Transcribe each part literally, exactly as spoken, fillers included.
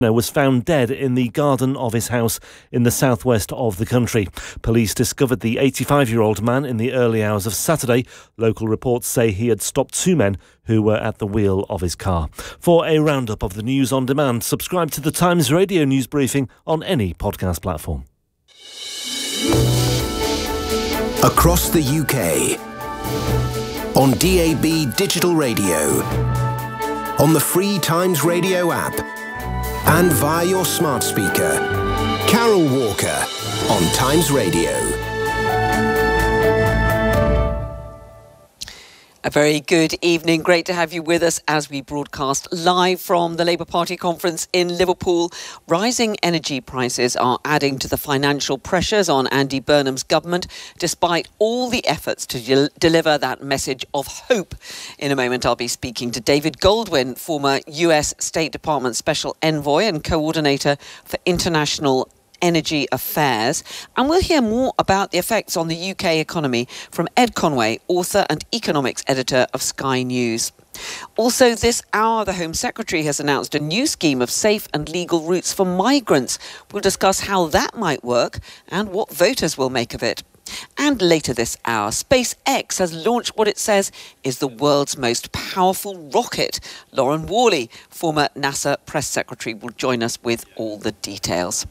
was found dead in the garden of his house in the southwest of the country. Police discovered the eighty-five-year-old man in the early hours of Saturday. Local reports say he had stopped two men who were at the wheel of his car. For a roundup of the news on demand, subscribe to the Times Radio News Briefing on any podcast platform. Across the U K, on D A B digital radio, on the free Times Radio app, and via your smart speaker. Carol Walker on Times Radio. A very good evening. Great to have you with us as we broadcast live from the Labour Party conference in Liverpool. Rising energy prices are adding to the financial pressures on Andy Burnham's government, despite all the efforts to del- deliver that message of hope. In a moment, I'll be speaking to David Goldwyn, former U S State Department Special Envoy and Coordinator for International Energy Affairs, and we'll hear more about the effects on the U K economy from Ed Conway, author and economics editor of Sky News. Also this hour, the Home Secretary has announced a new scheme of safe and legal routes for migrants. We'll discuss how that might work and what voters will make of it. And later this hour, SpaceX has launched what it says is the world's most powerful rocket. Lauren Worley, former NASA press secretary, will join us with all the details.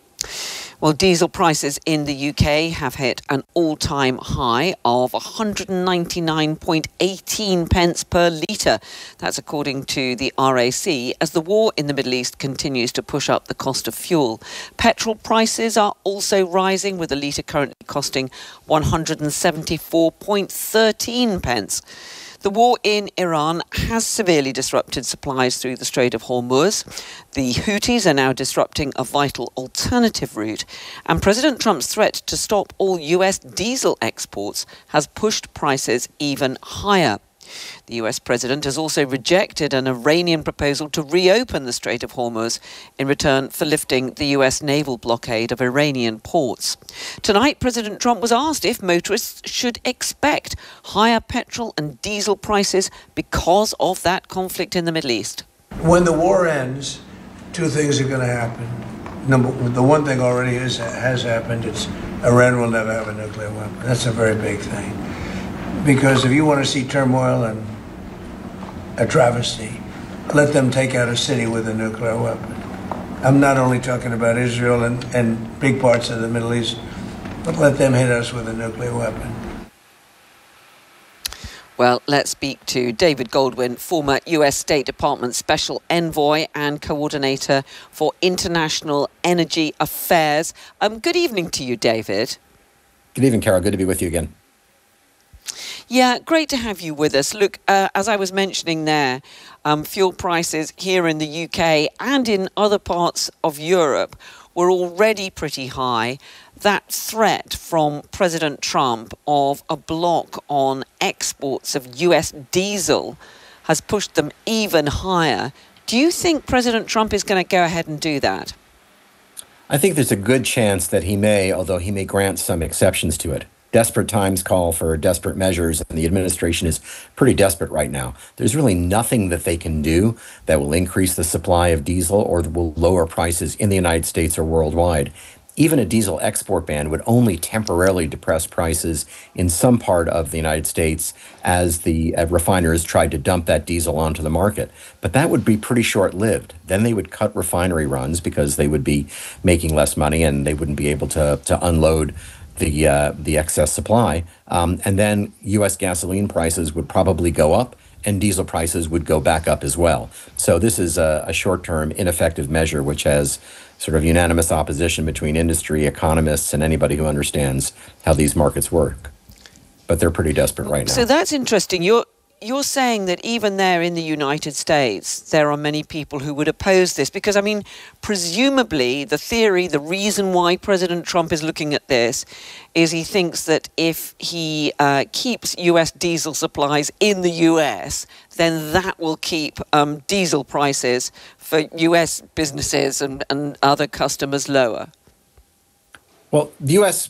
Well, diesel prices in the U K have hit an all-time high of one hundred ninety-nine point one eight pence per litre. That's according to the R A C, as the war in the Middle East continues to push up the cost of fuel. Petrol prices are also rising, with a litre currently costing one hundred seventy-four point one three pence. The war in Iran has severely disrupted supplies through the Strait of Hormuz. The Houthis are now disrupting a vital alternative route. And President Trump's threat to stop all U S diesel exports has pushed prices even higher. The U S president has also rejected an Iranian proposal to reopen the Strait of Hormuz in return for lifting the U S naval blockade of Iranian ports. Tonight, President Trump was asked if motorists should expect higher petrol and diesel prices because of that conflict in the Middle East. When the war ends, two things are going to happen. Number, the one thing already is, has happened, it's Iran will never have a nuclear weapon. That's a very big thing. Because if you want to see turmoil and a travesty, let them take out a city with a nuclear weapon. I'm not only talking about Israel and, and big parts of the Middle East, but let them hit us with a nuclear weapon. Well, let's speak to David Goldwyn, former U S State Department Special Envoy and Coordinator for International Energy Affairs. Um, good evening to you, David. Good evening, Carol. Good to be with you again. Yeah, great to have you with us. Look, uh, as I was mentioning there, um, fuel prices here in the U K and in other parts of Europe were already pretty high. That threat from President Trump of a block on exports of U S diesel has pushed them even higher. Do you think President Trump is going to go ahead and do that? I think there's a good chance that he may, although he may grant some exceptions to it. Desperate times call for desperate measures, and the administration is pretty desperate right now. There's really nothing that they can do that will increase the supply of diesel or will lower prices in the United States or worldwide. Even a diesel export ban would only temporarily depress prices in some part of the United States as the uh, refiners tried to dump that diesel onto the market. But that would be pretty short-lived. Then they would cut refinery runs because they would be making less money and they wouldn't be able to, to unload the uh, the excess supply, um, and then U S gasoline prices would probably go up and diesel prices would go back up as well. So this is a, a short-term ineffective measure which has sort of unanimous opposition between industry, economists, and anybody who understands how these markets work. But they're pretty desperate right now. So that's interesting. You're You're saying that even there in the United States, there are many people who would oppose this because, I mean, presumably the theory, the reason why President Trump is looking at this is he thinks that if he uh, keeps U S diesel supplies in the U S, then that will keep um, diesel prices for U S businesses and, and other customers lower. Well, the U S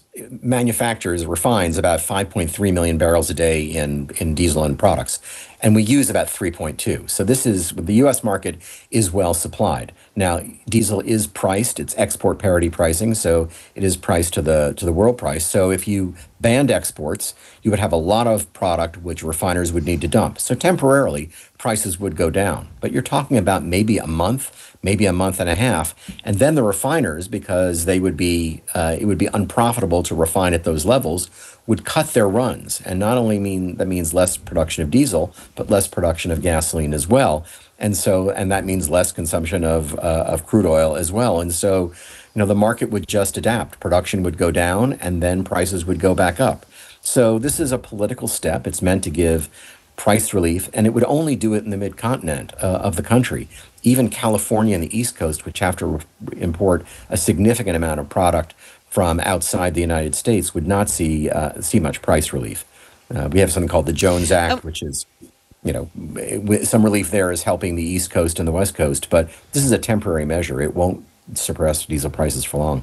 manufactures, refines about five point three million barrels a day in, in diesel and products, and we use about three point two. So this is, the U S market is well supplied. Now, diesel is priced, it's export parity pricing, so it is priced to the to the world price. So if you banned exports, you would have a lot of product which refiners would need to dump. So temporarily, prices would go down. But you're talking about maybe a month, maybe a month and a half, and then the refiners, because they would be, uh, it would be unprofitable to refine at those levels, would cut their runs. And not only mean that means less production of diesel, but less production of gasoline as well. And so, and that means less consumption of uh, of crude oil as well. And so, you know, the market would just adapt. Production would go down, and then prices would go back up. So this is a political step. It's meant to give price relief, and it would only do it in the mid-continent uh, of the country. Even California and the East Coast, which have to re- import a significant amount of product from outside the United States, would not see uh, see much price relief. Uh, we have something called the Jones Act, oh. which is, you know, some relief there is helping the East Coast and the West Coast, but this is a temporary measure. It won't suppress diesel prices for long.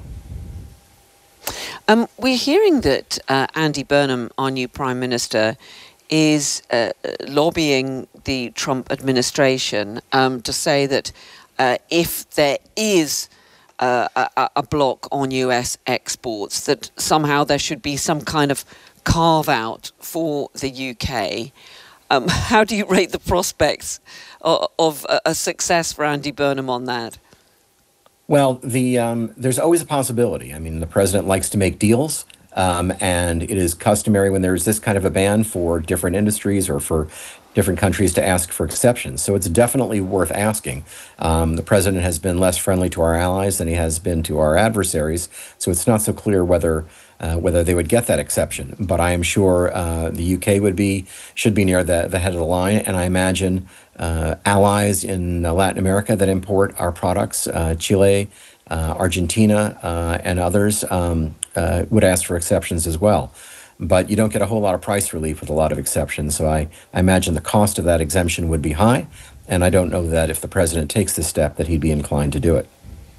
Um, we're hearing that uh, Andy Burnham, our new Prime Minister, is uh, lobbying the Trump administration um, to say that uh, if there is uh, a, a block on U S exports, that somehow there should be some kind of carve-out for the U K. Um, how do you rate the prospects of, of a, a success for Andy Burnham on that? Well, the um, there's always a possibility. I mean, the president likes to make deals, um, and it is customary when there's this kind of a ban for different industries or for different countries to ask for exceptions. So it's definitely worth asking. Um, the president has been less friendly to our allies than he has been to our adversaries, so it's not so clear whether uh, whether they would get that exception. But I am sure uh, the U K would be should be near the, the head of the line, and I imagine uh, allies in uh, Latin America that import our products, uh, Chile, uh, Argentina, uh, and others, um, uh, would ask for exceptions as well. But you don't get a whole lot of price relief with a lot of exceptions. So I, I imagine the cost of that exemption would be high. And I don't know that if the president takes this step that he'd be inclined to do it.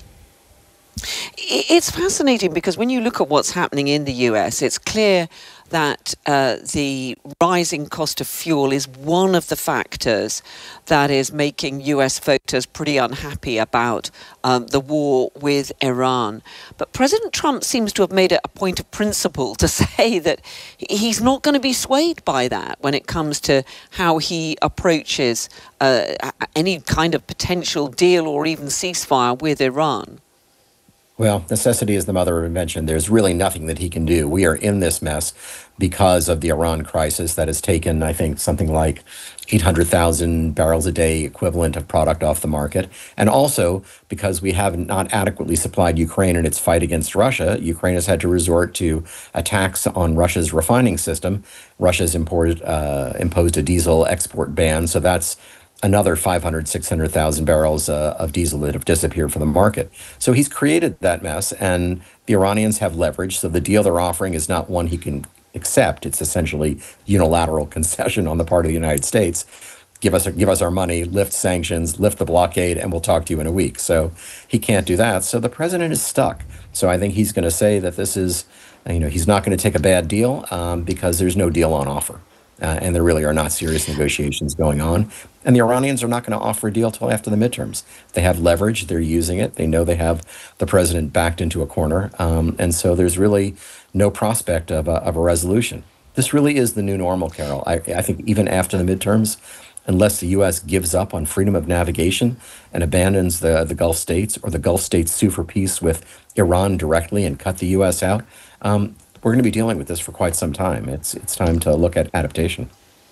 It's fascinating because when you look at what's happening in the U S, it's clear that uh, the rising cost of fuel is one of the factors that is making U S voters pretty unhappy about um, the war with Iran. But President Trump seems to have made it a point of principle to say that he's not going to be swayed by that when it comes to how he approaches uh, any kind of potential deal or even ceasefire with Iran. Well, necessity is the mother of invention. There's really nothing that he can do. We are in this mess because of the Iran crisis that has taken, I think, something like eight hundred thousand barrels a day equivalent of product off the market. And also because we have not adequately supplied Ukraine in its fight against Russia. Ukraine has had to resort to attacks on Russia's refining system. Russia's imported, uh, imposed a diesel export ban. So that's another five hundred, six hundred thousand barrels uh, of diesel that have disappeared from the market. So he's created that mess, and the Iranians have leverage. So the deal they're offering is not one he can accept. It's essentially unilateral concession on the part of the United States. Give us, give us our money, lift sanctions, lift the blockade, and we'll talk to you in a week. So he can't do that. So the president is stuck. So I think he's going to say that this is, you know, he's not going to take a bad deal um, because there's no deal on offer. Uh, and there really are not serious negotiations going on. And the Iranians are not going to offer a deal till after the midterms. They have leverage. They're using it. They know they have the president backed into a corner. Um, and so there's really no prospect of a, of a resolution. This really is the new normal, Carol. I, I think even after the midterms, unless the U S gives up on freedom of navigation and abandons the, the Gulf states, or the Gulf states sue for peace with Iran directly and cut the U S out, um, we're going to be dealing with this for quite some time. It's it's time to look at adaptation.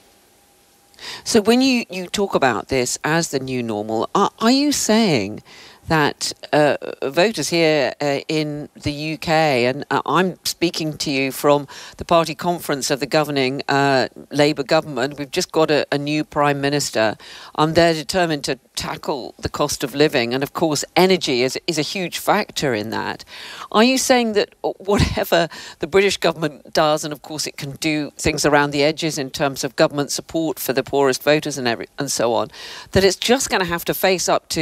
So when you, you talk about this as the new normal, are, are you saying that uh, voters here uh, in the U K, and uh, I'm speaking to you from the party conference of the governing uh, Labour government, we've just got a, a new Prime Minister, um, they're determined to tackle the cost of living, and of course energy is, is a huge factor in that. Are you saying that whatever the British government does, and of course it can do things around the edges in terms of government support for the poorest voters and, every, and so on, that it's just going to have to face up to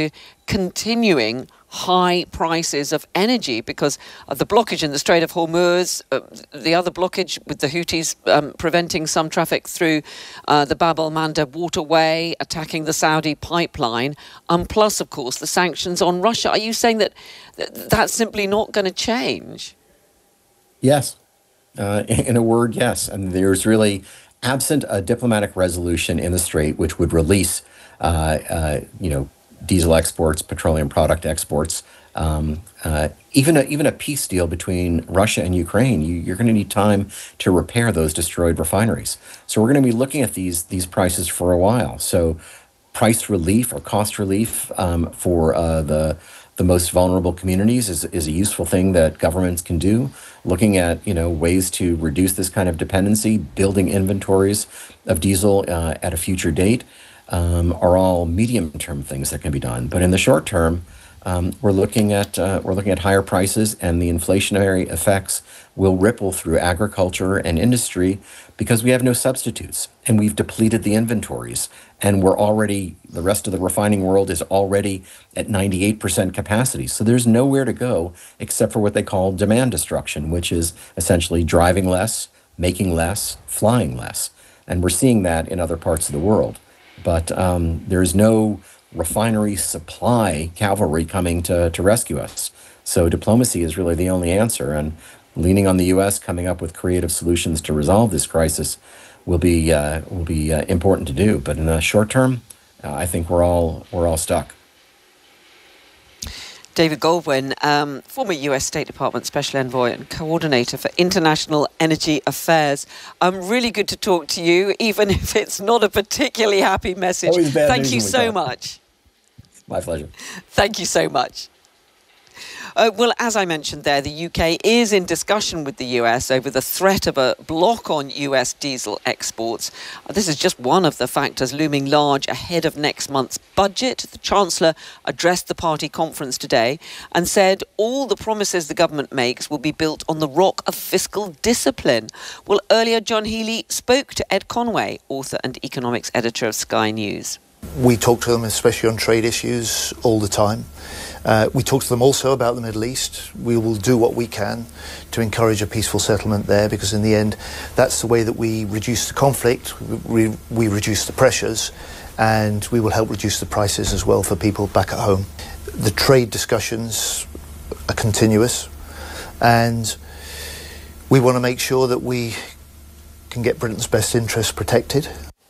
continuing high prices of energy because of the blockage in the Strait of Hormuz, uh, the other blockage with the Houthis um, preventing some traffic through uh, the Bab el-Mandeb waterway, attacking the Saudi pipeline, and plus, of course, the sanctions on Russia. Are you saying that th- that's simply not going to change? Yes. Uh, in a word, yes. And there's really, absent a diplomatic resolution in the Strait, which would release, uh, uh, you know, diesel exports, petroleum product exports, um, uh, even a, even a peace deal between Russia and Ukraine, you, you're going to need time to repair those destroyed refineries. So we're going to be looking at these these prices for a while. So price relief or cost relief um, for uh, the the most vulnerable communities is is a useful thing that governments can do. Looking at you know ways to reduce this kind of dependency, building inventories of diesel uh, at a future date. Um, are all medium-term things that can be done, but in the short term, um, we're looking at uh, we're looking at higher prices, and the inflationary effects will ripple through agriculture and industry because we have no substitutes, and we've depleted the inventories, and we're already the rest of the refining world is already at ninety-eight percent capacity. So there's nowhere to go except for what they call demand destruction, which is essentially driving less, making less, flying less, and we're seeing that in other parts of the world. But um, there's no refinery supply cavalry coming to, to rescue us. So diplomacy is really the only answer. And leaning on the U S coming up with creative solutions to resolve this crisis will be uh, will be uh, important to do. But in the short term, uh, I think we're all we're all stuck. David Goldwyn, um, former U S State Department Special Envoy and Coordinator for International Energy Affairs. Um, really good to talk to you, even if it's not a particularly happy message. Always bad Thank news you when we so talk. much. My pleasure. Thank you so much. Uh, well, as I mentioned there, the U K is in discussion with the U S over the threat of a block on U S diesel exports. Uh, this is just one of the factors looming large ahead of next month's budget. The Chancellor addressed the party conference today and said all the promises the government makes will be built on the rock of fiscal discipline. Well, earlier, John Healey spoke to Ed Conway, author and economics editor of Sky News. We talk to them, especially on trade issues, all the time. Uh, we talk to them also about the Middle East. We will do what we can to encourage a peaceful settlement there, because in the end, that's the way that we reduce the conflict, we, we reduce the pressures, and we will help reduce the prices as well for people back at home. The trade discussions are continuous, and we want to make sure that we can get Britain's best interests protected.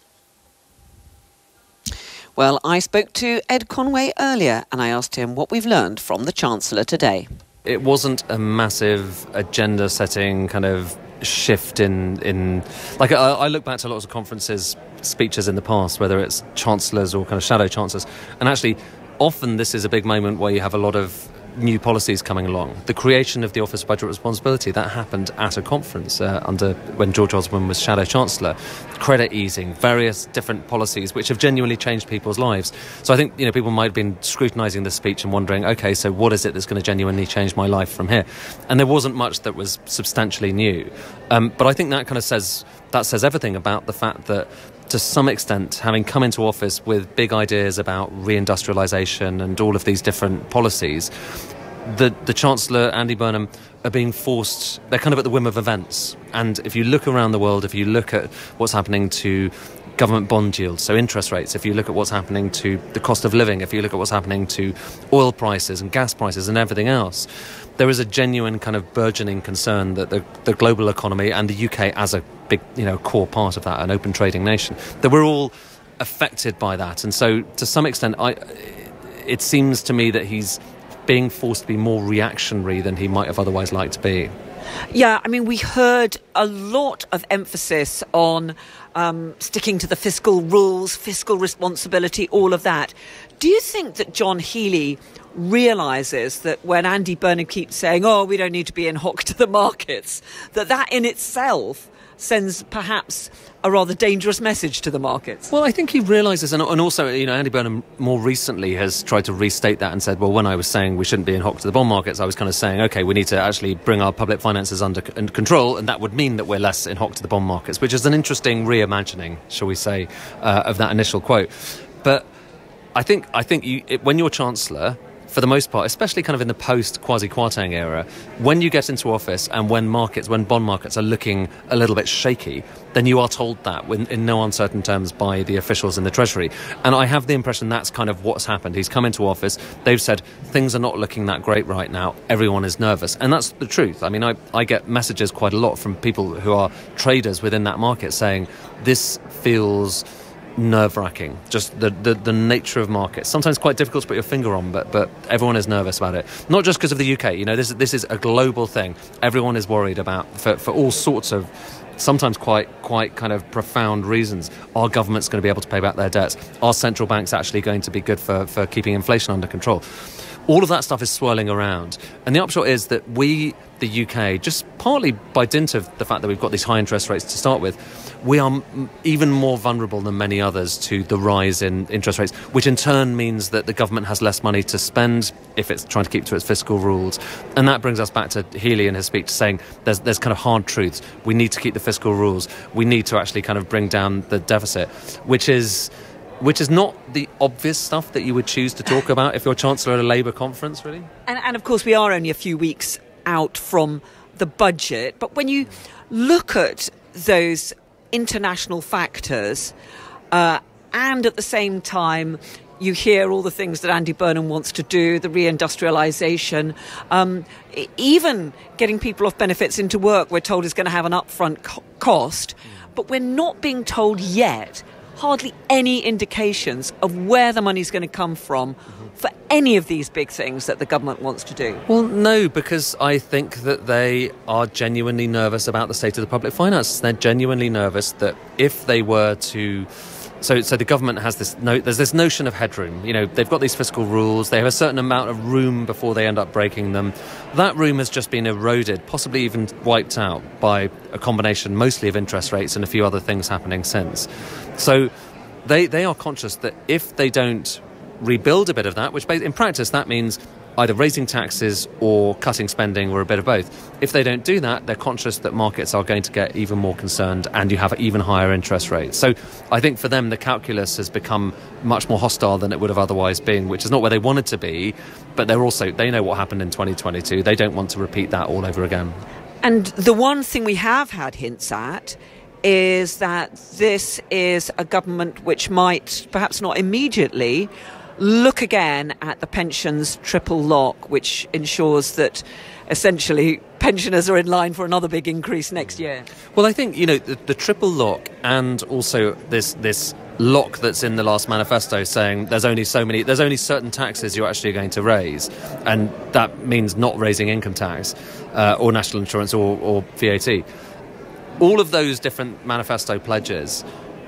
Well, I spoke to Ed Conway earlier and I asked him what we've learned from the Chancellor today. It wasn't a massive agenda-setting kind of shift in... in like, I, I look back to lots of conferences, speeches in the past, whether it's chancellors or kind of shadow chancellors, and actually, often this is a big moment where you have a lot of new policies coming along. The creation of the Office of Budget Responsibility, that happened at a conference uh, under when George Osborne was Shadow Chancellor. Credit easing, various different policies which have genuinely changed people's lives. So I think you know people might have been scrutinising this speech and wondering, okay, so what is it that's going to genuinely change my life from here? And there wasn't much that was substantially new. Um, but I think that kind of says that says everything about the fact that, to some extent, having come into office with big ideas about reindustrialisation and all of these different policies, the, the Chancellor, Andy Burnham, are being forced, they're kind of at the whim of events. And if you look around the world, if you look at what's happening to government bond yields, so interest rates, if you look at what's happening to the cost of living, if you look at what's happening to oil prices and gas prices and everything else, there is a genuine kind of burgeoning concern that the, the global economy and the U K as a big, you know, core part of that, an open trading nation, that we're all affected by that. And so to some extent, I, it seems to me that he's being forced to be more reactionary than he might have otherwise liked to be. Yeah, I mean, we heard a lot of emphasis on um, sticking to the fiscal rules, fiscal responsibility, all of that. Do you think that John Healey realises that when Andy Burnham keeps saying, oh, we don't need to be in hock to the markets, that that in itself sends perhaps a rather dangerous message to the markets? Well, I think he realises, and, and also, you know, Andy Burnham more recently has tried to restate that and said, well, when I was saying we shouldn't be in hock to the bond markets, I was kind of saying, OK, we need to actually bring our public finances under c- control, and that would mean that we're less in hock to the bond markets, which is an interesting reimagining, shall we say, uh, of that initial quote. But I think I think you, it, when you're Chancellor, for the most part, especially kind of in the post-Kwasi Kwarteng era, when you get into office and when markets, when bond markets are looking a little bit shaky, then you are told that in, in no uncertain terms by the officials in the Treasury. And I have the impression that's kind of what's happened. He's come into office, they've said, things are not looking that great right now, everyone is nervous. And that's the truth. I mean, I, I get messages quite a lot from people who are traders within that market saying, this feels nerve-wracking, just the, the, the nature of markets. Sometimes quite difficult to put your finger on, but but everyone is nervous about it. Not just because of the U K, you know, this, this is a global thing. Everyone is worried about, for, for all sorts of, sometimes quite quite kind of profound reasons. Our government's going to be able to pay back their debts. Our central bank's actually going to be good for, for keeping inflation under control. All of that stuff is swirling around. And the upshot is that we, the U K, just partly by dint of the fact that we've got these high interest rates to start with, we are m- even more vulnerable than many others to the rise in interest rates, which in turn means that the government has less money to spend if it's trying to keep to its fiscal rules. And that brings us back to Healey in his speech saying there's, there's kind of hard truths. We need to keep the fiscal rules. We need to actually kind of bring down the deficit, which is... which is not the obvious stuff that you would choose to talk about if you're Chancellor at a Labour conference, really. And, and of course, we are only a few weeks out from the budget. But when you look at those international factors uh, and at the same time you hear all the things that Andy Burnham wants to do, the reindustrialisation, um, even getting people off benefits into work, we're told is going to have an upfront co- cost. But we're not being told yet hardly any indications of where the money's going to come from mm-hmm. for any of these big things that the government wants to do. Well, no, because I think that they are genuinely nervous about the state of the public finances. They're genuinely nervous that if they were to... So, so the government has this, no, there's this notion of headroom. You know, they've got these fiscal rules. They have a certain amount of room before they end up breaking them. That room has just been eroded, possibly even wiped out by a combination mostly of interest rates and a few other things happening since. So they they are conscious that if they don't rebuild a bit of that, which in practice that means either raising taxes or cutting spending or a bit of both. If they don't do that, they're conscious that markets are going to get even more concerned and you have even higher interest rates. So I think for them, the calculus has become much more hostile than it would have otherwise been, which is not where they wanted to be, but they're also, they know what happened in twenty twenty-two. They don't want to repeat that all over again. And the one thing we have had hints at is that this is a government which might, perhaps not immediately, look again at the pensions triple lock, which ensures that essentially pensioners are in line for another big increase next year. Well, I think, you know, the, the triple lock and also this this lock that's in the last manifesto saying there's only so many, there's only certain taxes you're actually going to raise, and that means not raising income tax uh, or national insurance or, or V A T. All of those different manifesto pledges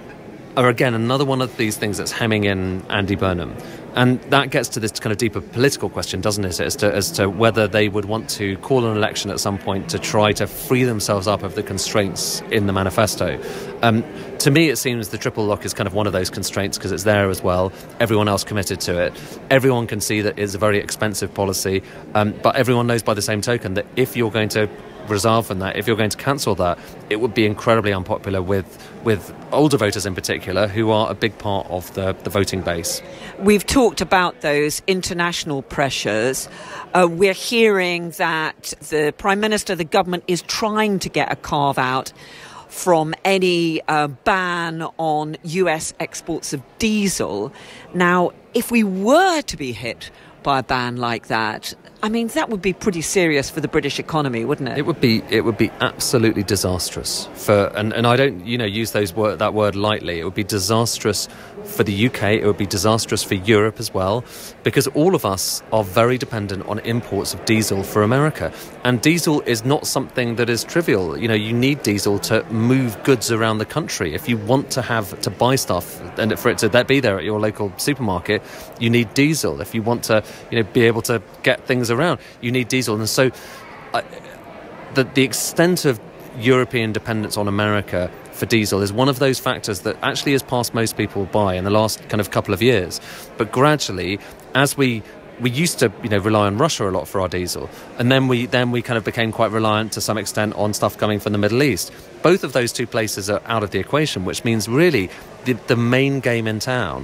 are, again, another one of these things that's hemming in Andy Burnham. And that gets to this kind of deeper political question, doesn't it, as to, as to whether they would want to call an election at some point to try to free themselves up of the constraints in the manifesto. Um, to me, it seems the triple lock is kind of one of those constraints because it's there as well. Everyone else committed to it. Everyone can see that it's a very expensive policy, um, but everyone knows by the same token that if you're going to resolve from that, if you're going to cancel that, it would be incredibly unpopular with with older voters in particular, who are a big part of the, the voting base. We've talked about those international pressures. Uh, we're hearing that the Prime Minister, the government, is trying to get a carve-out from any uh, ban on U S exports of diesel. Now, if we were to be hit by a ban like that, I mean, that would be pretty serious for the British economy, wouldn't it? It would be. It would be absolutely disastrous for, and, and I don't, you know, use those word that word lightly. It would be disastrous for the U K. It would be disastrous for Europe as well, because all of us are very dependent on imports of diesel for America, and diesel is not something that is trivial. You know, you need diesel to move goods around the country. If you want to have to buy stuff and for it to be there at your local supermarket, you need diesel. If you want to, you know, be able to get things around, you need diesel. And so uh, the the extent of European dependence on America for diesel is one of those factors that actually has passed most people by in the last kind of couple of years. But gradually, as we we used to, you know, rely on Russia a lot for our diesel, and then we then we kind of became quite reliant to some extent on stuff coming from the Middle East. Both of those two places are out of the equation, which means really the, the main game in town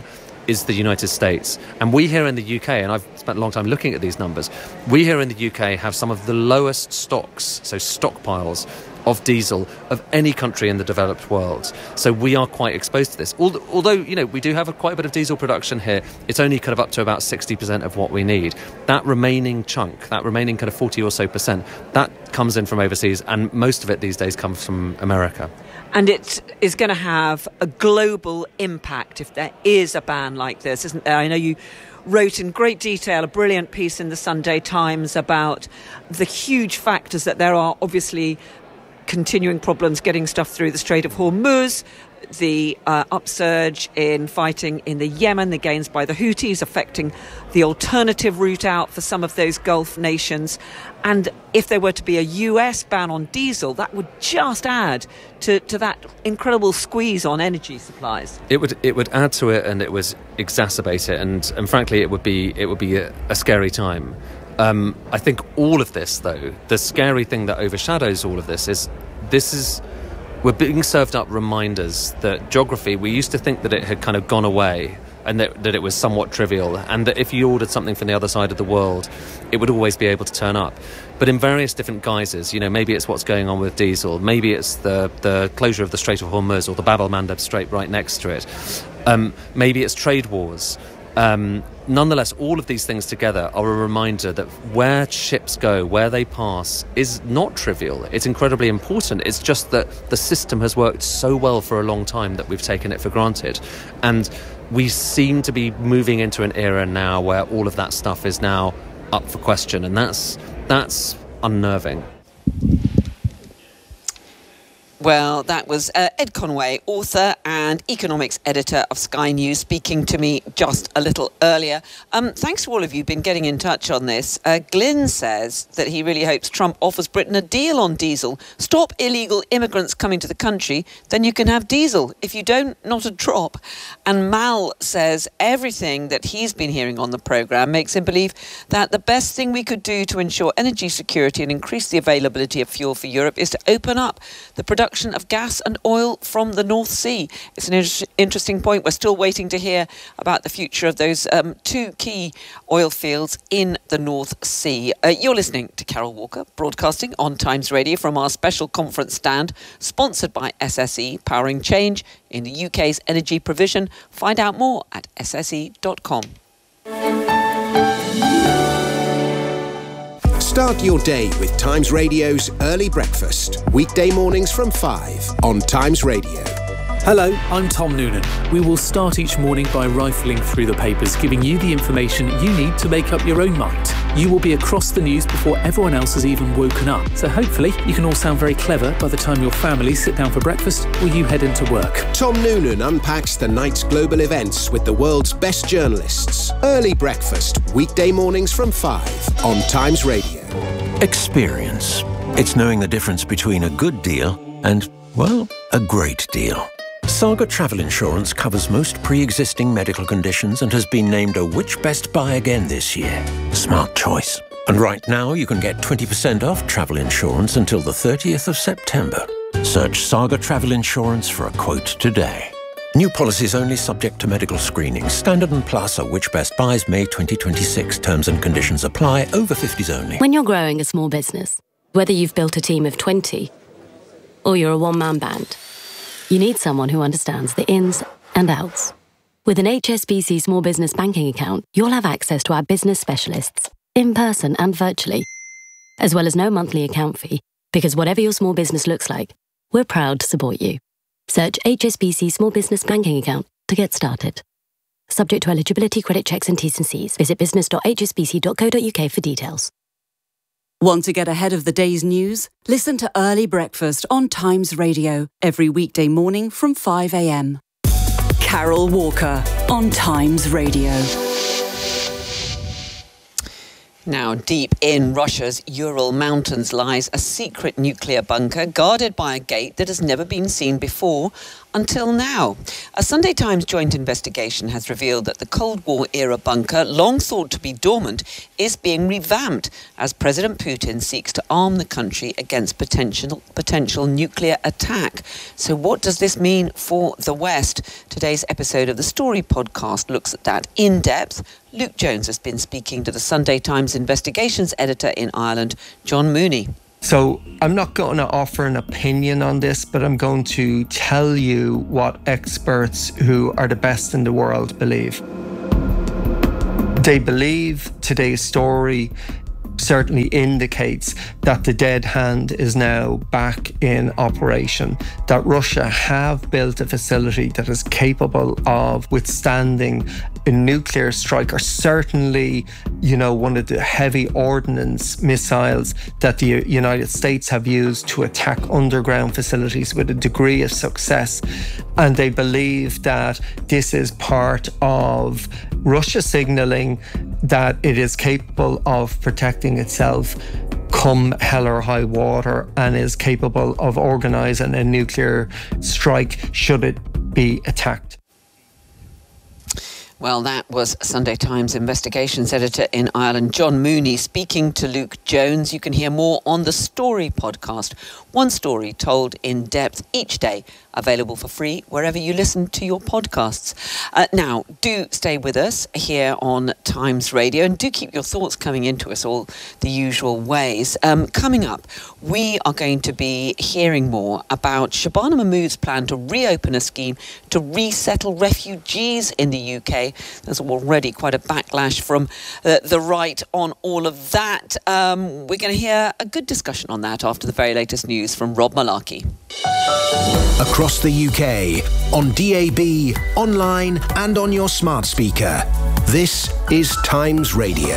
is the United States. And we here in the U K, and I've spent a long time looking at these numbers, we here in the U K have some of the lowest stocks, so stockpiles, of diesel of any country in the developed world. So we are quite exposed to this. Although, you know, we do have a, quite a bit of diesel production here, it's only kind of up to about sixty percent of what we need. That remaining chunk, that remaining kind of forty or so percent, that comes in from overseas, and most of it these days comes from America. And it is going to have a global impact if there is a ban like this, isn't there? I know you wrote in great detail a brilliant piece in the Sunday Times about the huge factors that there are, obviously continuing problems getting stuff through the Strait of Hormuz, the uh, upsurge in fighting in the Yemen, the gains by the Houthis affecting the alternative route out for some of those Gulf nations. And if there were to be a U S ban on diesel, that would just add to, to that incredible squeeze on energy supplies. It would it would add to it, and it would exacerbate it, and, and frankly it would be it would be a, a scary time. Um, I think all of this, though, the scary thing that overshadows all of this is this is we're being served up reminders that geography, we used to think that it had kind of gone away and that, that it was somewhat trivial, and that if you ordered something from the other side of the world, it would always be able to turn up. But in various different guises, you know, maybe it's what's going on with diesel, maybe it's the, the closure of the Strait of Hormuz or the Bab el-Mandeb Strait right next to it, um, maybe it's trade wars. Um, nonetheless, all of these things together are a reminder that where ships go, where they pass, is not trivial. It's incredibly important. It's just that the system has worked so well for a long time that we've taken it for granted. And we seem to be moving into an era now where all of that stuff is now up for question, and that's that's unnerving. Well, that was uh, Ed Conway, author and economics editor of Sky News, speaking to me just a little earlier. Um, thanks to all of you who've been getting in touch on this. Uh, Glyn says that he really hopes Trump offers Britain a deal on diesel. Stop illegal immigrants coming to the country, then you can have diesel. If you don't, not a drop. And Mal says everything that he's been hearing on the programme makes him believe that the best thing we could do to ensure energy security and increase the availability of fuel for Europe is to open up the production of gas and oil from the North Sea. It's an inter- interesting point. We're still waiting to hear about the future of those um, two key oil fields in the North Sea. Uh, you're listening to Carol Walker, broadcasting on Times Radio from our special conference stand, sponsored by S S E, powering change in the U K's energy provision. Find out more at s s e dot com. Start your day with Times Radio's Early Breakfast, weekday mornings from five on Times Radio. Hello, I'm Tom Noonan. We will start each morning by rifling through the papers, giving you the information you need to make up your own mind. You will be across the news before everyone else has even woken up. So hopefully you can all sound very clever by the time your family sit down for breakfast or you head into work. Tom Noonan unpacks the night's global events with the world's best journalists. Early Breakfast, weekday mornings from five on Times Radio. Experience. It's knowing the difference between a good deal and, well, a great deal. Saga Travel Insurance covers most pre-existing medical conditions and has been named a Which Best Buy again this year. Smart choice. And right now you can get twenty percent off travel insurance until the thirtieth of September. Search Saga Travel Insurance for a quote today. New policies only subject to medical screening. Standard and Plus are Which Best Buys May twenty twenty-six. Terms and conditions apply. Over fifties only. When you're growing a small business, whether you've built a team of twenty or you're a one-man band, you need someone who understands the ins and outs. With an H S B C Small Business Banking account, you'll have access to our business specialists, in person and virtually, as well as no monthly account fee, because whatever your small business looks like, we're proud to support you. Search H S B C Small Business Banking Account to get started. Subject to eligibility, credit checks and T's and C's. Visit business dot h s b c dot co dot u k for details. Want to get ahead of the day's news? Listen to Early Breakfast on Times Radio every weekday morning from five a m. Carol Walker on Times Radio. Now, deep in Russia's Ural Mountains lies a secret nuclear bunker guarded by a gate that has never been seen before. until now. A Sunday Times joint investigation has revealed that the Cold War era bunker, long thought to be dormant, is being revamped as President Putin seeks to arm the country against potential potential nuclear attack. So what does this mean for the West? Today's episode of the Story podcast looks at that in depth. Luke Jones has been speaking to the Sunday Times investigations editor in Ireland, John Mooney. So I'm not going to offer an opinion on this, but I'm going to tell you what experts who are the best in the world believe. They believe today's story certainly indicates that the dead hand is now back in operation, that Russia have built a facility that is capable of withstanding a nuclear strike, or certainly, you know, one of the heavy ordnance missiles that the United States have used to attack underground facilities with a degree of success. And they believe that this is part of Russia signaling that it is capable of protecting itself come hell or high water, and is capable of organising a nuclear strike should it be attacked. Well, that was Sunday Times investigations editor in Ireland, John Mooney, speaking to Luke Jones. You can hear more on the Story podcast. One story told in depth each day, available for free wherever you listen to your podcasts. Uh, now, do stay with us here on Times Radio, and do keep your thoughts coming into us all the usual ways. Um, coming up, we are going to be hearing more about Shabana Mahmood's plan to reopen a scheme to resettle refugees in the U K. There's already quite a backlash from uh, the right on all of that. Um, we're going to hear a good discussion on that after the very latest news from Rob Malarkey. Across the U K, on D A B, online and on your smart speaker. This is Times Radio.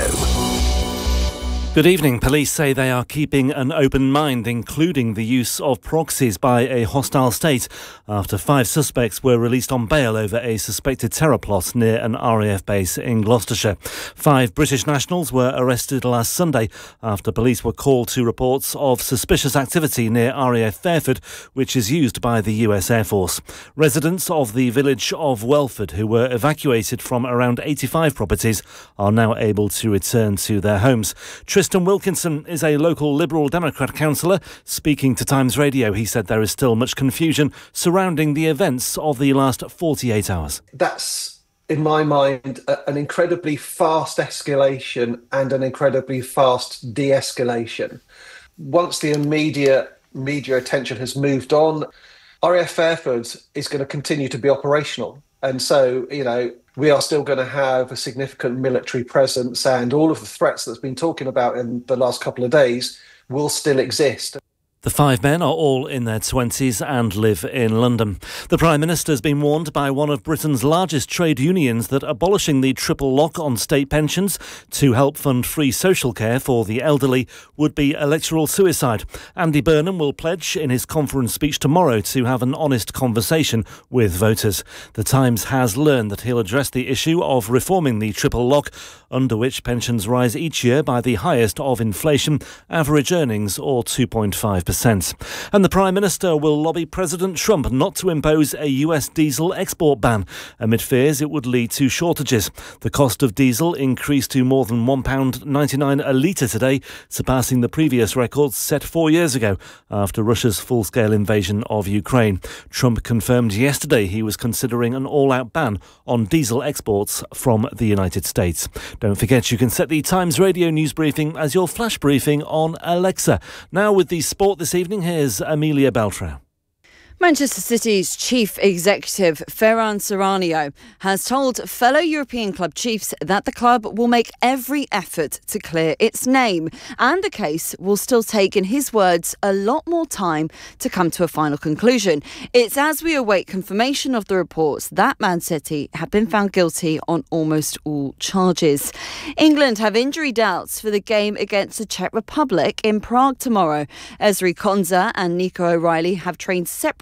Good evening. Police say they are keeping an open mind, including the use of proxies by a hostile state, after five suspects were released on bail over a suspected terror plot near an R A F base in Gloucestershire. Five British nationals were arrested last Sunday after police were called to reports of suspicious activity near R A F Fairford, which is used by the U S Air Force. Residents of the village of Welford, who were evacuated from around eighty-five properties, are now able to return to their homes. Tristan Wilkinson is a local Liberal Democrat councillor. Speaking to Times Radio, he said there is still much confusion surrounding the events of the last forty-eight hours. That's, in my mind, a, an incredibly fast escalation and an incredibly fast de-escalation. Once the immediate media attention has moved on, R A F Fairford is going to continue to be operational. And so, you know, we are still going to have a significant military presence, and all of the threats that's been talking about in the last couple of days will still exist. The five men are all in their twenties and live in London. The Prime Minister has been warned by one of Britain's largest trade unions that abolishing the triple lock on state pensions to help fund free social care for the elderly would be electoral suicide. Andy Burnham will pledge in his conference speech tomorrow to have an honest conversation with voters. The Times has learned that he'll address the issue of reforming the triple lock, under which pensions rise each year by the highest of inflation, average earnings, or two point five percent. And the Prime Minister will lobby President Trump not to impose a U S diesel export ban, amid fears it would lead to shortages. The cost of diesel increased to more than one pound ninety-nine a litre today, surpassing the previous record set four years ago after Russia's full-scale invasion of Ukraine. Trump confirmed yesterday he was considering an all-out ban on diesel exports from the United States. Don't forget you can set the Times Radio news briefing as your flash briefing on Alexa. Now with the sport this evening, here's Amelia Beltrão. Manchester City's chief executive, Ferran Serrano, has told fellow European club chiefs that the club will make every effort to clear its name, and the case will still take, in his words, a lot more time to come to a final conclusion. It's as we await confirmation of the reports that Man City have been found guilty on almost all charges. England have injury doubts for the game against the Czech Republic in Prague tomorrow. Ezri Konsa and Nico O'Reilly have trained separately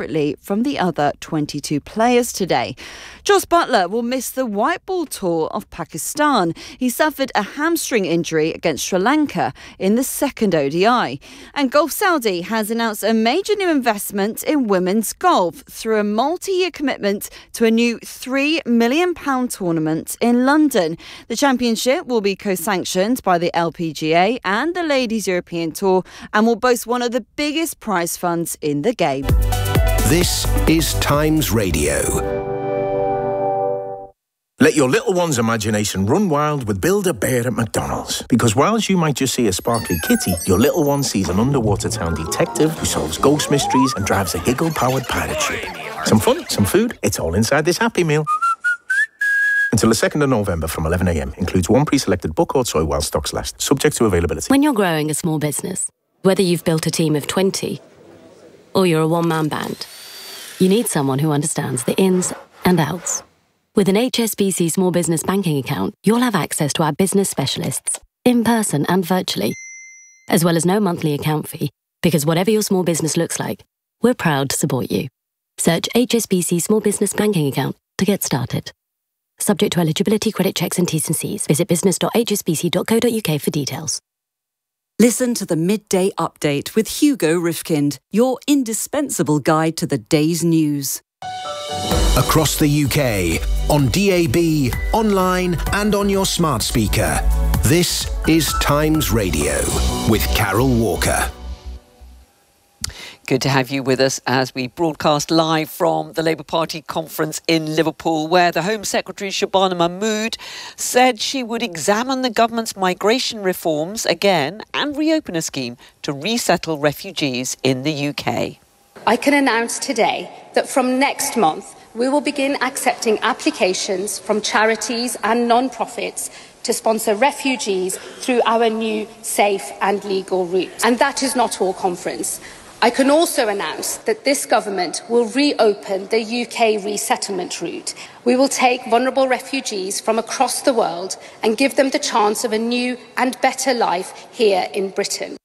separately from the other twenty-two players today. Jos Buttler will miss the white ball tour of Pakistan. He suffered a hamstring injury against Sri Lanka in the second O D I. And Golf Saudi has announced a major new investment in women's golf through a multi-year commitment to a new three million pounds tournament in London. The championship will be co-sanctioned by the L P G A and the Ladies European Tour and will boast one of the biggest prize funds in the game. This is Times Radio. Let your little one's imagination run wild with Build-A-Bear at McDonald's. Because whilst you might just see a sparkly kitty, your little one sees an underwater town detective who solves ghost mysteries and drives a giggle-powered pirate ship. Some fun, some food, it's all inside this Happy Meal. Until the second of November from eleven a m. Includes one pre-selected book or toy while stocks last. Subject to availability. When you're growing a small business, whether you've built a team of twenty or you're a one-man band, you need someone who understands the ins and outs. With an H S B C Small Business Banking account, you'll have access to our business specialists, in person and virtually, as well as no monthly account fee, because whatever your small business looks like, we're proud to support you. Search H S B C Small Business Banking account to get started. Subject to eligibility, credit checks and T's and C's. Visit business dot h s b c dot co dot u k for details. Listen to the Midday Update with Hugo Rifkind, your indispensable guide to the day's news. Across the U K, on D A B, online and on your smart speaker. This is Times Radio with Carol Walker. Good to have you with us as we broadcast live from the Labour Party conference in Liverpool, where the Home Secretary Shabana Mahmood said she would examine the government's migration reforms again and reopen a scheme to resettle refugees in the U K. I can announce today that from next month we will begin accepting applications from charities and non-profits to sponsor refugees through our new safe and legal route. And that is not all, conference. I can also announce that this government will reopen the U K resettlement route. We will take vulnerable refugees from across the world and give them the chance of a new and better life here in Britain.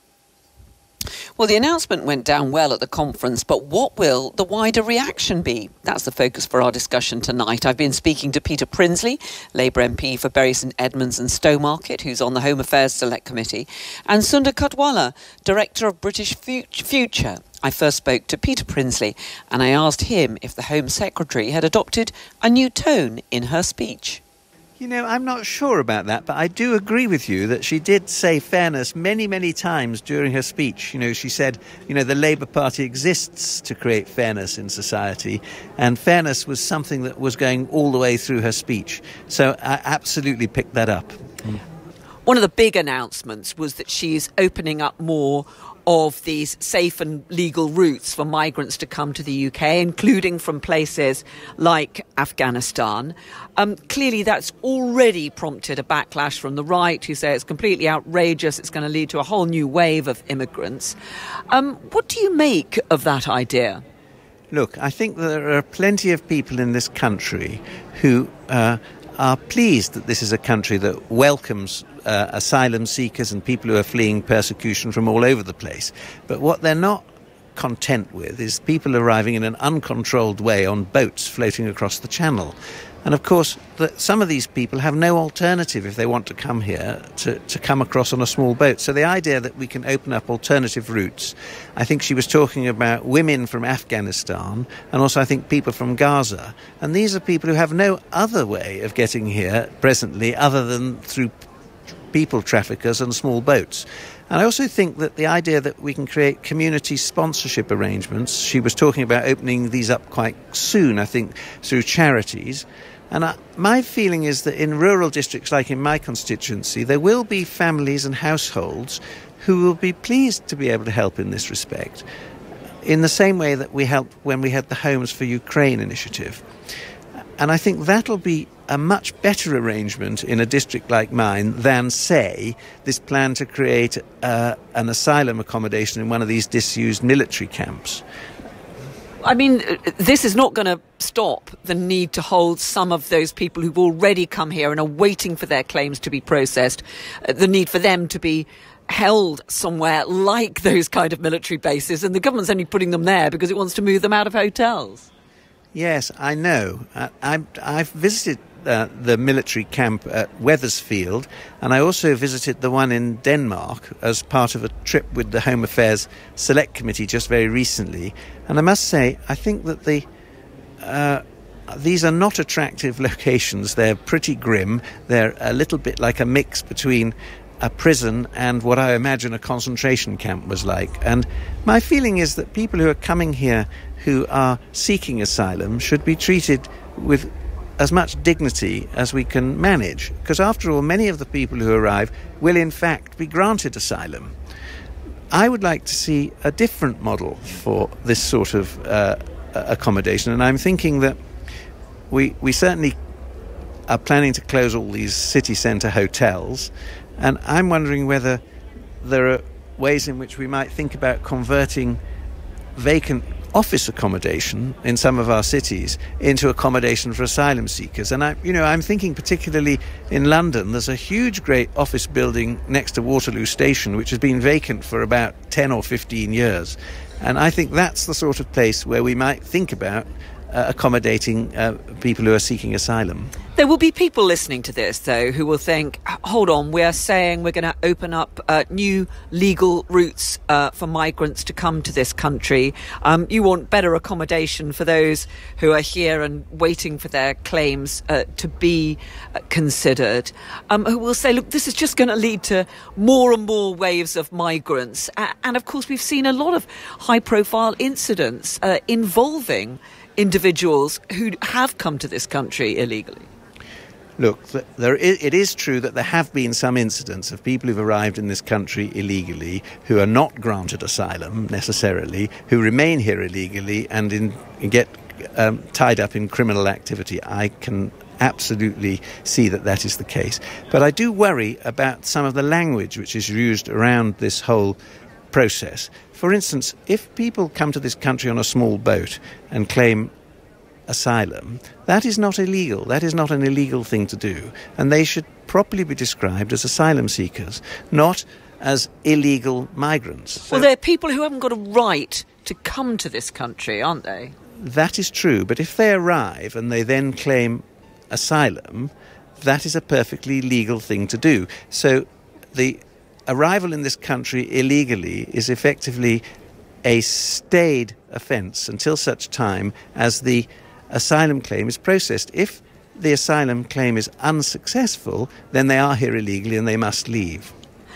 Well, the announcement went down well at the conference, but what will the wider reaction be? That's the focus for our discussion tonight. I've been speaking to Peter Prinsley, Labour M P for Bury St Edmunds and Stowmarket, who's on the Home Affairs Select Committee, and Sundar Katwala, Director of British Future. I first spoke to Peter Prinsley and I asked him if the Home Secretary had adopted a new tone in her speech. You know, I'm not sure about that, but I do agree with you that she did say fairness many, many times during her speech. You know, she said, you know, the Labour Party exists to create fairness in society, and fairness was something that was going all the way through her speech. So I absolutely picked that up. Mm. One of the big announcements was that she's opening up more of these safe and legal routes for migrants to come to the U K, including from places like Afghanistan. Um, clearly, that's already prompted a backlash from the right, who say it's completely outrageous, it's going to lead to a whole new wave of immigrants. Um, what do you make of that idea? Look, I think there are plenty of people in this country who uh, are pleased that this is a country that welcomes uh, asylum seekers and people who are fleeing persecution from all over the place. But what they're not content with is people arriving in an uncontrolled way on boats floating across the channel. And of course, the, some of these people have no alternative if they want to come here to, to come across on a small boat. So the idea that we can open up alternative routes, I think she was talking about women from Afghanistan and also I think people from Gaza. And these are people who have no other way of getting here presently other than through people traffickers and small boats. And I also think that the idea that we can create community sponsorship arrangements, she was talking about opening these up quite soon, I think, through charities. And I, my feeling is that in rural districts like in my constituency, there will be families and households who will be pleased to be able to help in this respect, in the same way that we helped when we had the Homes for Ukraine initiative. And I think that'll be a much better arrangement in a district like mine than, say, this plan to create uh, an asylum accommodation in one of these disused military camps. I mean, this is not going to stop the need to hold some of those people who've already come here and are waiting for their claims to be processed, the need for them to be held somewhere like those kind of military bases, and the government's only putting them there because it wants to move them out of hotels. Yes, I know. I, I, I've visited uh, the military camp at Wethersfield, and I also visited the one in Denmark as part of a trip with the Home Affairs Select Committee just very recently. And I must say, I think that the uh, these are not attractive locations. They're pretty grim. They're a little bit like a mix between a prison and what I imagine a concentration camp was like. And my feeling is that people who are coming here who are seeking asylum should be treated with as much dignity as we can manage. Because after all, many of the people who arrive will in fact be granted asylum. I would like to see a different model for this sort of uh, accommodation. And I'm thinking that we, we certainly are planning to close all these city centre hotels. And I'm wondering whether there are ways in which we might think about converting vacant office accommodation in some of our cities into accommodation for asylum seekers. And I, you know, I'm thinking particularly in London, there's a huge, great office building next to Waterloo Station, which has been vacant for about ten or fifteen years. And I think that's the sort of place where we might think about uh, accommodating uh, people who are seeking asylum. There will be people listening to this, though, who will think, hold on, we're saying we're going to open up uh, new legal routes uh, for migrants to come to this country. Um, you want better accommodation for those who are here and waiting for their claims uh, to be uh, considered. Um, who will say, look, this is just going to lead to more and more waves of migrants. A- and, of course, we've seen a lot of high-profile incidents uh, involving individuals who have come to this country illegally. Look, there is, it is true that there have been some incidents of people who've arrived in this country illegally who are not granted asylum necessarily, who remain here illegally and in, get um, tied up in criminal activity. I can absolutely see that that is the case. But I do worry about some of the language which is used around this whole process. For instance, if people come to this country on a small boat and claim asylum, that is not illegal. That is not an illegal thing to do. And they should properly be described as asylum seekers, not as illegal migrants. So well, they're people who haven't got a right to come to this country, aren't they? That is true. But if they arrive and they then claim asylum, that is a perfectly legal thing to do. So the arrival in this country illegally is effectively a stayed offence until such time as the asylum claim is processed. If the asylum claim is unsuccessful, then they are here illegally and they must leave.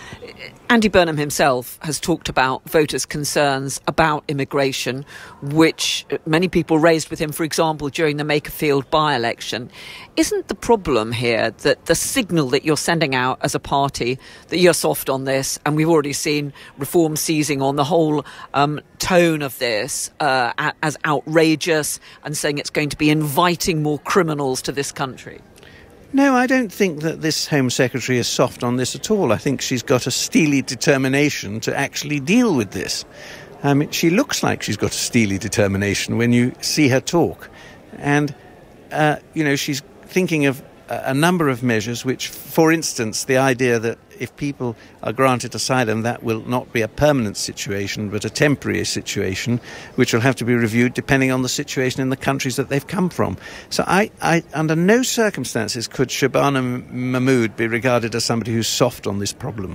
Andy Burnham himself has talked about voters' concerns about immigration, which many people raised with him, for example, during the Makerfield by-election. Isn't the problem here that the signal that you're sending out as a party, that you're soft on this, and we've already seen Reform seizing on the whole um, tone of this uh, as outrageous and saying it's going to be inviting more criminals to this country? No, I don't think that this Home Secretary is soft on this at all. I think she's got a steely determination to actually deal with this. I mean, she looks like she's got a steely determination when you see her talk. And, uh, you know, she's thinking of a number of measures which, for instance, the idea that if people are granted asylum, that will not be a permanent situation, but a temporary situation, which will have to be reviewed depending on the situation in the countries that they've come from. So I, I under no circumstances could Shabana Mahmood be regarded as somebody who's soft on this problem.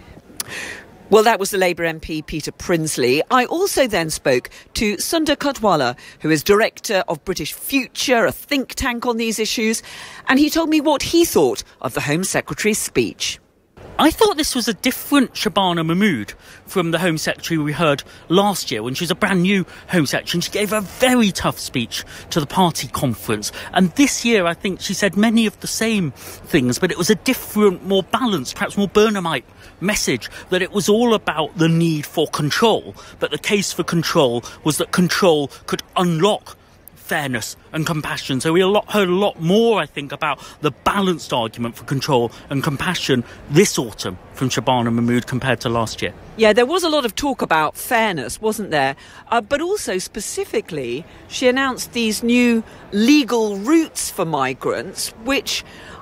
Well, that was the Labour M P Peter Prinsley. I also then spoke to Sundar Kotwala, who is director of British Future, a think tank on these issues, and he told me what he thought of the Home Secretary's speech. I thought this was a different Shabana Mahmood from the Home Secretary we heard last year when she was a brand new Home Secretary, and she gave a very tough speech to the party conference. And this year, I think she said many of the same things, but it was a different, more balanced, perhaps more Burnhamite message, that it was all about the need for control, but the case for control was that control could unlock fairness and compassion. So we a lot, heard a lot more, I think, about the balanced argument for control and compassion this autumn from Shabana Mahmood compared to last year. Yeah, there was a lot of talk about fairness, wasn't there? Uh, but also specifically, she announced these new legal routes for migrants, which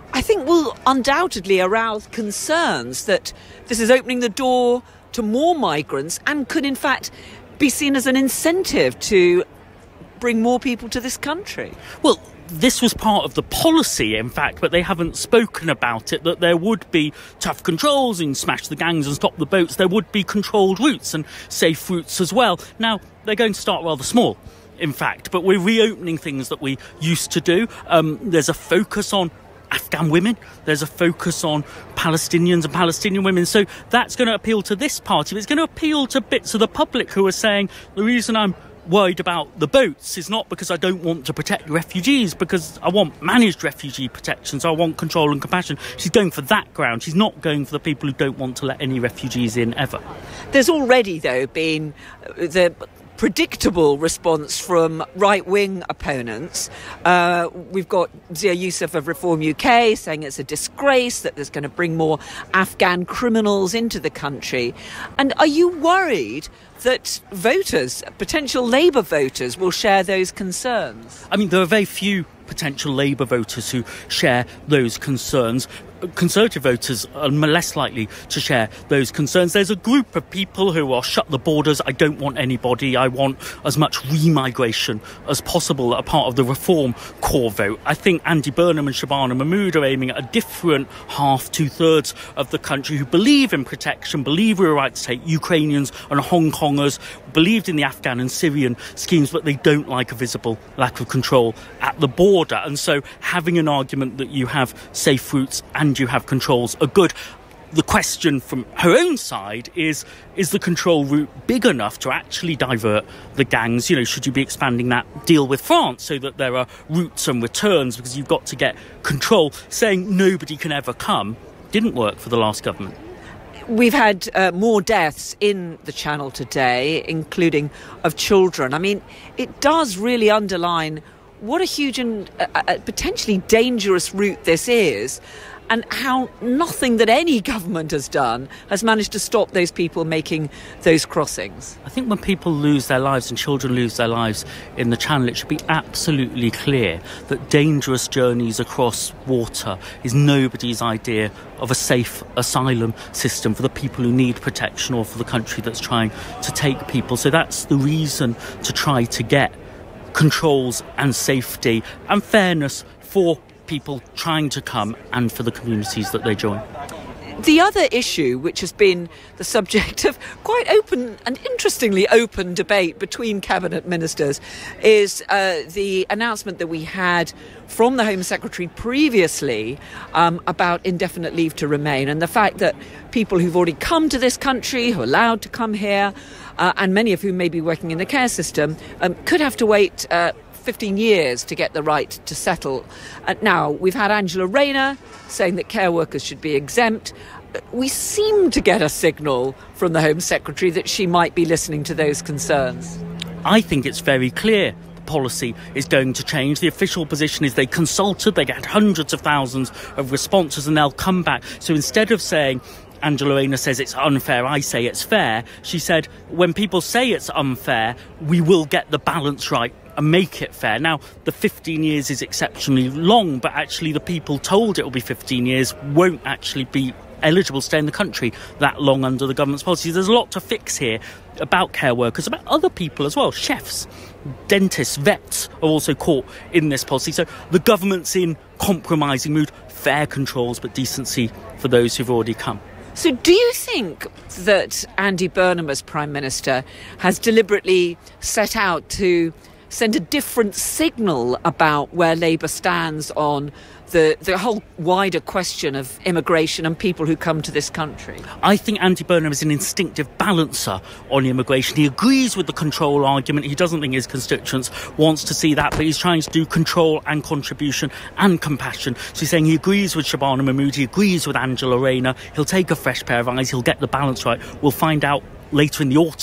I think will undoubtedly arouse concerns that this is opening the door to more migrants and could in fact be seen as an incentive to bring more people to this country. Well, this was part of the policy, in fact, but they haven't spoken about it, that there would be tough controls and smash the gangs and stop the boats. There would be controlled routes and safe routes as well. Now, they're going to start rather small, in fact, but we're reopening things that we used to do. Um, there's a focus on Afghan women. There's a focus on Palestinians and Palestinian women. So that's going to appeal to this party. But it's going to appeal to bits of the public who are saying, the reason I'm worried about the boats is not because I don't want to protect refugees, because I want managed refugee protection, so I want control and compassion. She's going for that ground. She's not going for the people who don't want to let any refugees in ever. There's already, though, been the predictable response from right-wing opponents. Uh, we've got Zia Youssef of Reform U K saying it's a disgrace, that there's going to bring more Afghan criminals into the country. And are you worried that voters, potential Labour voters, will share those concerns? I mean, there are very few potential Labour voters who share those concerns. Conservative voters are less likely to share those concerns. There's a group of people who are shut the borders. I don't want anybody. I want as much remigration as possible that are part of the Reform core vote. I think Andy Burnham and Shabana Mahmood are aiming at a different half, two-thirds of the country who believe in protection, believe we're right to take Ukrainians and Hong Kongers, believed in the Afghan and Syrian schemes, but they don't like a visible lack of control at the border. And so having an argument that you have safe routes and you have controls are good. The question from her own side is, is the control route big enough to actually divert the gangs? You know, should you be expanding that deal with France so that there are routes and returns, because you've got to get control? Saying nobody can ever come didn't work for the last government. We've had uh, more deaths in the Channel today, including of children. I mean, it does really underline what a huge and uh, uh, potentially dangerous route this is, and how nothing that any government has done has managed to stop those people making those crossings. I think when people lose their lives and children lose their lives in the Channel, it should be absolutely clear that dangerous journeys across water is nobody's idea of a safe asylum system for the people who need protection or for the country that's trying to take people. So that's the reason to try to get controls and safety and fairness for people trying to come and for the communities that they join. The other issue, which has been the subject of quite open and interestingly open debate between cabinet ministers, is uh, the announcement that we had from the Home Secretary previously um, about indefinite leave to remain, and the fact that people who've already come to this country, who are allowed to come here, uh, and many of whom may be working in the care system, um, could have to wait uh, fifteen years to get the right to settle. Uh, now, we've had Angela Rayner saying that care workers should be exempt. We seem to get a signal from the Home Secretary that she might be listening to those concerns. I think it's very clear the policy is going to change. The official position is they consulted, they get hundreds of thousands of responses, and they'll come back. So instead of saying, Angela Rayner says it's unfair, I say it's fair, she said, when people say it's unfair, we will get the balance right and make it fair. Now, the fifteen years is exceptionally long, but actually the people told it will be fifteen years won't actually be eligible to stay in the country that long under the government's policy. There's a lot to fix here about care workers, about other people as well. Chefs, dentists, vets are also caught in this policy. So the government's in compromising mood, fair controls, but decency for those who've already come. So do you think that Andy Burnham as Prime Minister has deliberately set out to send a different signal about where Labour stands on the, the whole wider question of immigration and people who come to this country? I think Andy Burnham is an instinctive balancer on immigration. He agrees with the control argument. He doesn't think his constituents wants to see that, but he's trying to do control and contribution and compassion. So he's saying he agrees with Shabana Mahmood, he agrees with Angela Rayner. He'll take a fresh pair of eyes, he'll get the balance right. We'll find out later in the autumn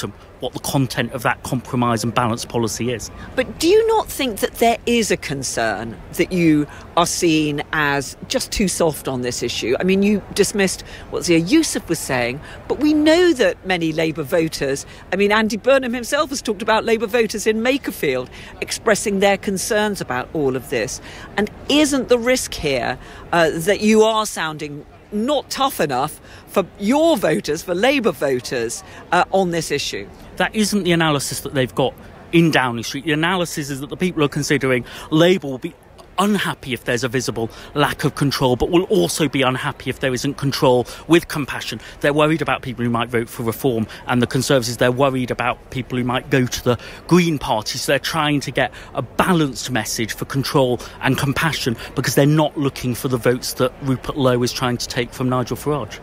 what the content of that compromise and balanced policy is. But do you not think that there is a concern that you are seen as just too soft on this issue? I mean, you dismissed what Zia Youssef was saying, but we know that many Labour voters, I mean, Andy Burnham himself has talked about Labour voters in Makerfield expressing their concerns about all of this. And isn't the risk here uh, that you are sounding not tough enough for your voters, for Labour voters, uh, on this issue? That isn't the analysis that they've got in Downing Street. The analysis is that the people are considering Labour will be unhappy if there's a visible lack of control, but will also be unhappy if there isn't control with compassion. They're worried about people who might vote for reform, and the Conservatives, they're worried about people who might go to the Green Party. So they're trying to get a balanced message for control and compassion, because they're not looking for the votes that Rupert Lowe is trying to take from Nigel Farage.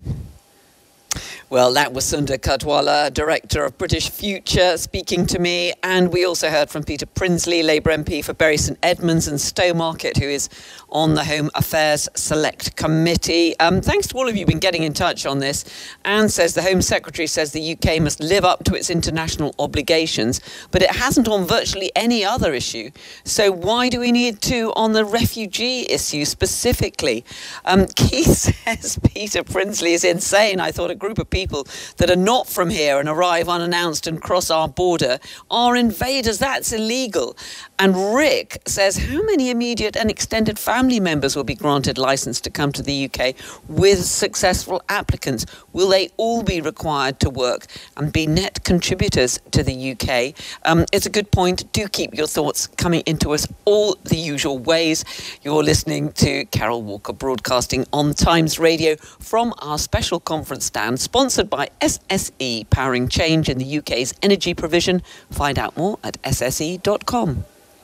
Well, that was Sundar Kadwala, Director of British Future, speaking to me. And we also heard from Peter Prinsley, Labour M P for Bury St Edmunds and Stowmarket, who is on the Home Affairs Select Committee. Um, thanks to all of you who've been getting in touch on this. Anne says the Home Secretary says the U K must live up to its international obligations, but it hasn't on virtually any other issue. So why do we need to on the refugee issue specifically? Um, Keith says Peter Prinsley is insane. I thought a group of people that are not from here and arrive unannounced and cross our border are invaders. That's illegal. And Rick says, how many immediate and extended family members will be granted licence to come to the U K with successful applicants? Will they all be required to work and be net contributors to the U K? Um, it's a good point. Do keep your thoughts coming into us all the usual ways. You're listening to Carol Walker broadcasting on Times Radio from our special conference stand, sponsored by S S E, powering change in the U K's energy provision. Find out more at s s e dot com.